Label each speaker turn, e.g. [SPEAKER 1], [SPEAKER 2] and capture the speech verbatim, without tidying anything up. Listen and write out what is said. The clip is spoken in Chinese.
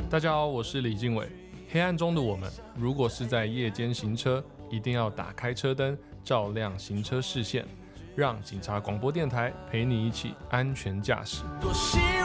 [SPEAKER 1] 大家好，我是李敬伟。黑暗中的我们，如果是在夜间行车，一定要打开车灯，照亮行车视线，让警察广播电台陪你一起安全驾驶。
[SPEAKER 2] 多希